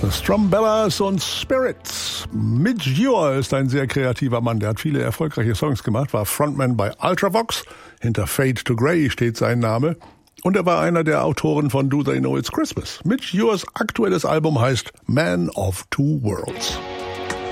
Strumbellas und Spirits. Midge Ure ist ein sehr kreativer Mann. Der hat viele erfolgreiche Songs gemacht, war Frontman bei Ultravox. Hinter Fade to Grey steht sein Name. Und er war einer der Autoren von Do They Know It's Christmas. Midge Ures aktuelles Album heißt Man of Two Worlds.